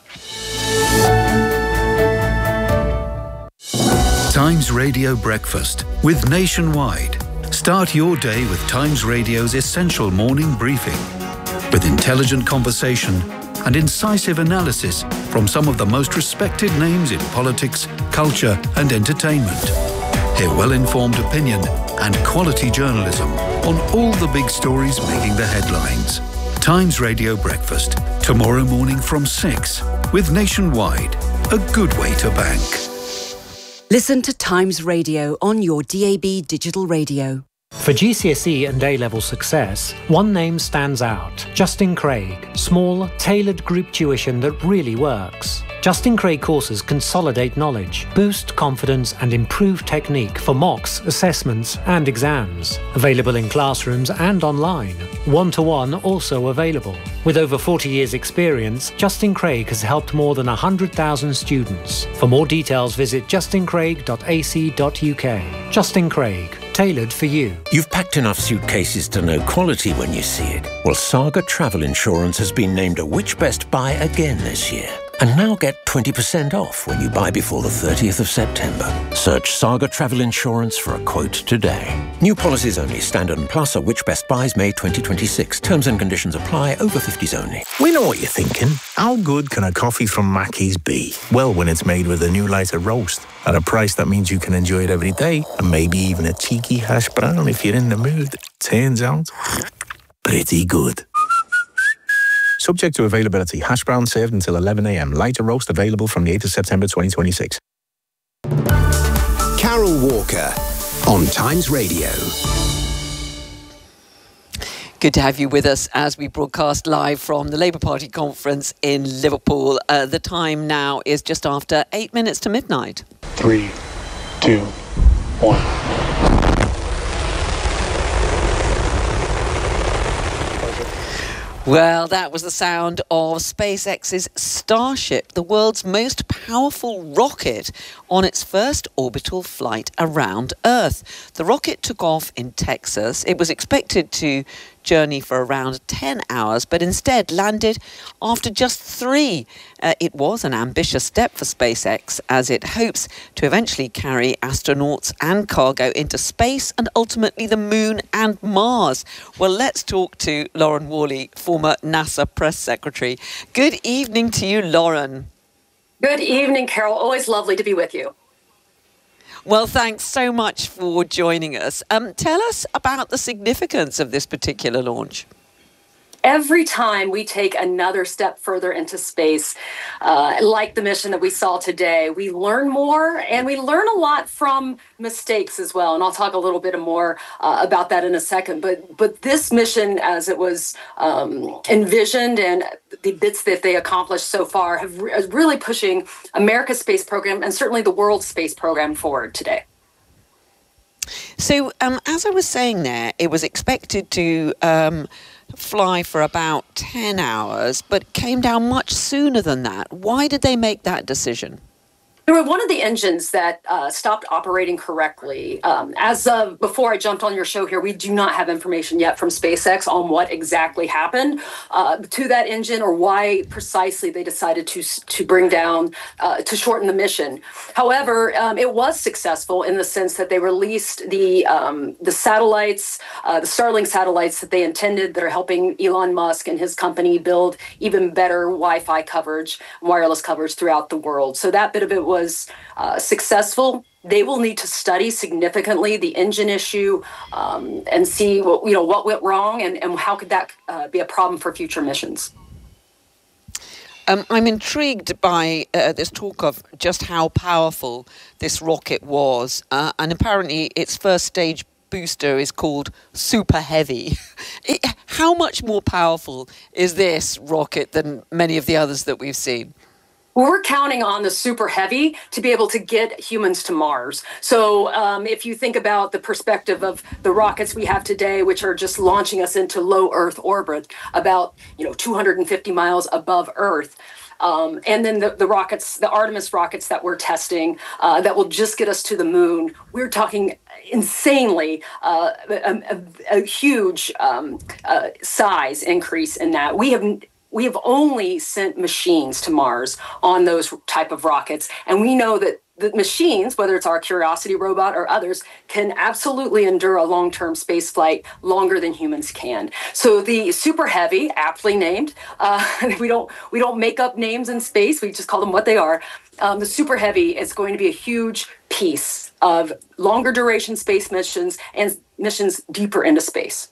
Times Radio Breakfast with Nationwide. Start your day with Times Radio's essential morning briefing, with intelligent conversation and incisive analysis from some of the most respected names in politics, culture and entertainment. Hear well-informed opinion and quality journalism on all the big stories making the headlines. Times Radio Breakfast, tomorrow morning from six, with Nationwide, a good way to bank. Listen to Times Radio on your D A B digital radio. For G C S E and A-level success, one name stands out. Justin Craig. Small, tailored group tuition that really works. Justin Craig courses consolidate knowledge, boost confidence and improve technique for mocks, assessments and exams. Available in classrooms and online. One-to-one also available. With over forty years experience, Justin Craig has helped more than one hundred thousand students. For more details, visit justin craig dot a c dot u k. Justin Craig, tailored for you. You've packed enough suitcases to know quality when you see it. Well, Saga Travel Insurance has been named a Which Best Buy again this year. And now get twenty percent off when you buy before the thirtieth of September. Search Saga Travel Insurance for a quote today. New policies only. Standard and Plus are Which Best Buys May twenty twenty-six. Terms and conditions apply. Over fifties only. We know what you're thinking. How good can a coffee from Mackey's be? Well, when it's made with a new lighter roast at a price that means you can enjoy it every day, and maybe even a cheeky hash brown if you're in the mood. Turns out, pretty good. Subject to availability. Hash brown served until eleven a m. Lighter roast available from the eighth of September twenty twenty-six. Carol Walker on Times Radio. Good to have you with us as we broadcast live from the Labour Party conference in Liverpool. Uh, the time now is just after eight minutes to midnight. Three, two, one. Well, that was the sound of SpaceX's Starship, the world's most powerful rocket, on its first orbital flight around Earth. The rocket took off in Texas. It was expected to journey for around ten hours, but instead landed after just three. Uh, it was an ambitious step for SpaceX, as it hopes to eventually carry astronauts and cargo into space and ultimately the moon and Mars. Well, let's talk to Lauren Worley, former NASA press secretary. Good evening to you, Lauren. Good evening, Carol. Always lovely to be with you. Well, thanks so much for joining us. Um, tell us about the significance of this particular launch. every time we take another step further into space, uh, like the mission that we saw today, we learn more and we learn a lot from mistakes as well. And I'll talk a little bit more uh, about that in a second. But but this mission, as it was um, envisioned and the bits that they accomplished so far, have re- is really pushing America's space program and certainly the world's space program forward today. So, um, as I was saying there, it was expected to um, fly for about ten hours, but came down much sooner than that. Why did they make that decision? There were one of the engines that uh, stopped operating correctly. Um, as of before I jumped on your show here, we do not have information yet from SpaceX on what exactly happened uh, to that engine or why precisely they decided to to bring down, uh, to shorten the mission. However, um, it was successful in the sense that they released the um, the satellites, uh, the Starlink satellites that they intended that are helping Elon Musk and his company build even better Wi-Fi coverage, wireless coverage throughout the world. So that bit of it was uh, successful. They will need to study significantly the engine issue um, and see what, you know, what went wrong and, and how could that uh, be a problem for future missions. Um, I'm intrigued by uh, this talk of just how powerful this rocket was. Uh, and apparently its first stage booster is called Super Heavy. It, how much more powerful is this rocket than many of the others that we've seen? We're counting on the Super Heavy to be able to get humans to Mars. So um, if you think about the perspective of the rockets we have today, which are just launching us into low Earth orbit, about you know two hundred fifty miles above Earth, um, and then the, the rockets, the Artemis rockets that we're testing, uh, that will just get us to the moon. We're talking insanely uh, a, a, a huge um, uh, size increase in that. We have. We have only sent machines to Mars on those type of rockets. And we know that the machines, whether it's our Curiosity robot or others, can absolutely endure a long-term space flight longer than humans can. So the Super Heavy, aptly named, uh, we don't we don't make up names in space, we just call them what they are. Um, the Super Heavy is going to be a huge piece of longer duration space missions and missions deeper into space.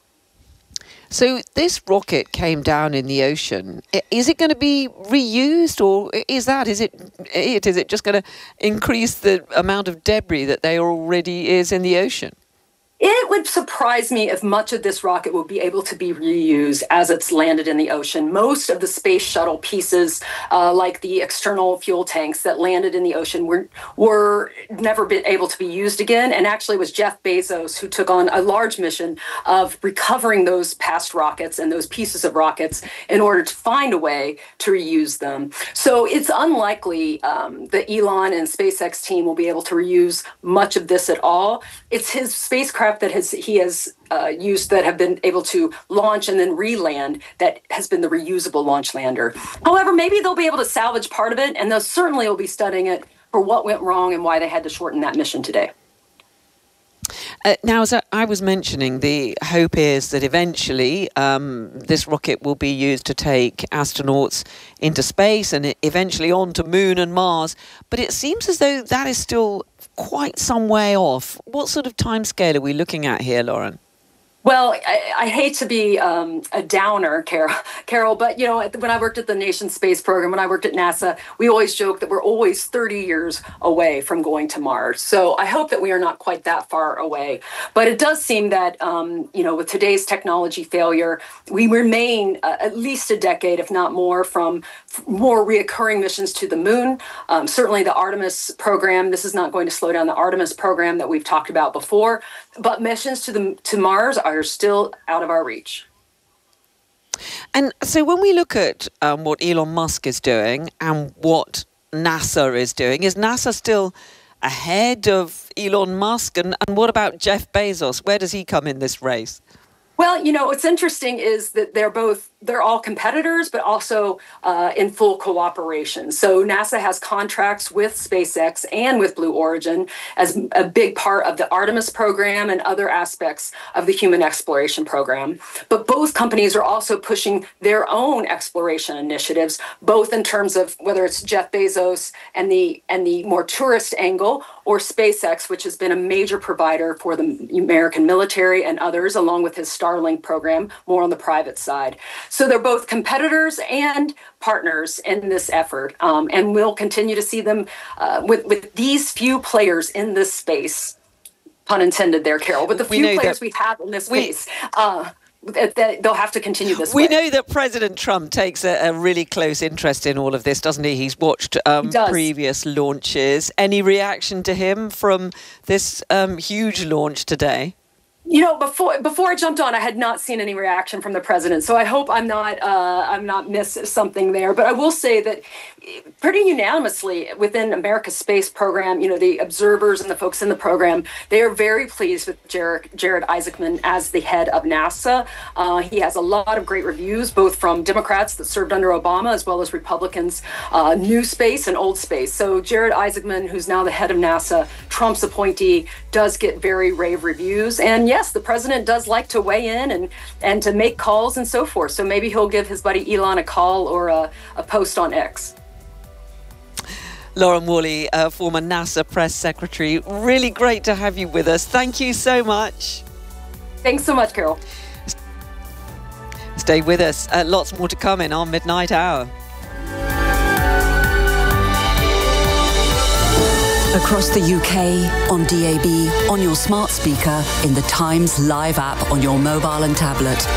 So this rocket came down in the ocean. Is it going to be reused, or is that is it it is it just going to increase the amount of debris that there already is in the ocean? It would surprise me if much of this rocket will be able to be reused as it's landed in the ocean. Most of the space shuttle pieces, uh, like the external fuel tanks that landed in the ocean, were were never been able to be used again. And actually, it was Jeff Bezos who took on a large mission of recovering those past rockets and those pieces of rockets in order to find a way to reuse them. So it's unlikely um, that Elon and SpaceX team will be able to reuse much of this at all. It's his spacecraft that has he has uh, used that have been able to launch and then re-land that has been the reusable launch lander. However, maybe they'll be able to salvage part of it, and they'll certainly will be studying it for what went wrong and why they had to shorten that mission today. Uh, now, as I was mentioning, the hope is that eventually um, this rocket will be used to take astronauts into space and eventually on to Moon and Mars. But it seems as though that is still quite some way off. What sort of timescale are we looking at here, Lauren? Well, I, I hate to be um, a downer, Carol, Carol, but, you know, when I worked at the nation's space program, when I worked at NASA, we always joke that we're always thirty years away from going to Mars. So I hope that we are not quite that far away. But it does seem that, um, you know, with today's technology failure, we remain uh, at least a decade, if not more, from more reoccurring missions to the moon. Um, certainly the Artemis program, this is not going to slow down the Artemis program that we've talked about before, but missions to the to Mars are still out of our reach. And so when we look at um, what Elon Musk is doing and what NASA is doing, is NASA still ahead of Elon Musk? And, and what about Jeff Bezos? Where does he come in this race? Well, you know, what's interesting is that they're both, they're all competitors, but also uh, in full cooperation. So NASA has contracts with SpaceX and with Blue Origin as a big part of the Artemis program and other aspects of the human exploration program. But both companies are also pushing their own exploration initiatives, both in terms of whether it's Jeff Bezos and the and the more tourist angle, or SpaceX, which has been a major provider for the American military and others, along with his Star Starlink program, more on the private side. So they're both competitors and partners in this effort, um, and we'll continue to see them uh, with, with these few players in this space, pun intended there, Carol, with the few players we have in this we, space. Uh, They'll have to continue this we way. know that President Trump takes a, a really close interest in all of this, doesn't he? He's watched um, he does. previous launches. Any reaction to him from this um, huge launch today? You know, before before I jumped on, I had not seen any reaction from the president, so I hope I'm not uh, I'm not miss something there. But I will say that pretty unanimously within America's space program, you know, the observers and the folks in the program, they are very pleased with Jared, Jared Isaacman as the head of NASA. Uh, he has a lot of great reviews, both from Democrats that served under Obama as well as Republicans, uh, new space and old space. So Jared Isaacman, who's now the head of NASA, Trump's appointee, does get very rave reviews. And yes, the president does like to weigh in and, and to make calls and so forth. So maybe he'll give his buddy Elon a call or a, a post on X. Lauren Worley, uh, former NASA press secretary, really great to have you with us. Thank you so much. Thanks so much, Carol. Stay with us. Uh, lots more to come in our midnight hour. Across the U K, on D A B, on your smart speaker, in the Times Live app on your mobile and tablet.